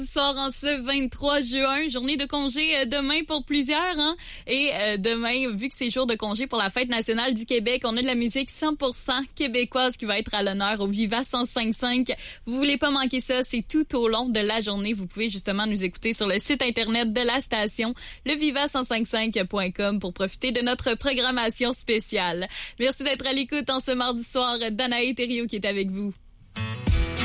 Ce soir, en ce 23 juin, journée de congé demain pour plusieurs. Hein? Et demain, vu que c'est jour de congé pour la Fête nationale du Québec, on a de la musique 100% québécoise qui va être à l'honneur au Viva 105.5. Vous voulez pas manquer ça, c'est tout au long de la journée. Vous pouvez justement nous écouter sur le site internet de la station, leviva105.5.com, pour profiter de notre programmation spéciale. Merci d'être à l'écoute en ce mardi soir. Danae Thériault qui est avec vous.